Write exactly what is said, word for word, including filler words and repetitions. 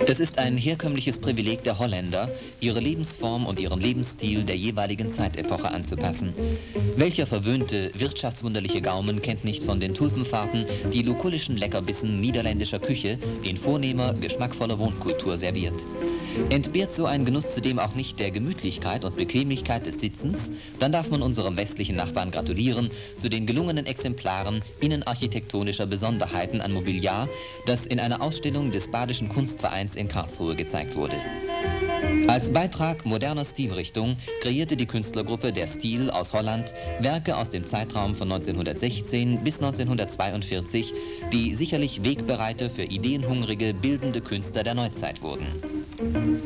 Es ist ein herkömmliches Privileg der Holländer, ihre Lebensform und ihren Lebensstil der jeweiligen Zeitepoche anzupassen. Welcher verwöhnte, wirtschaftswunderliche Gaumen kennt nicht von den Tulpenfahrten die lukullischen Leckerbissen niederländischer Küche in vornehmer, geschmackvoller Wohnkultur serviert? Entbehrt so ein Genuss zudem auch nicht der Gemütlichkeit und Bequemlichkeit des Sitzens, dann darf man unserem westlichen Nachbarn gratulieren zu den gelungenen Exemplaren innenarchitektonischer Besonderheiten an Mobiliar, das in einer Ausstellung des Badischen Kunstvereins in Karlsruhe gezeigt wurde. Als Beitrag moderner Stilrichtung kreierte die Künstlergruppe Der Stil aus Holland Werke aus dem Zeitraum von neunzehnhundertsechzehn bis neunzehnhundertzweiundvierzig, die sicherlich Wegbereiter für ideenhungrige, bildende Künstler der Neuzeit wurden.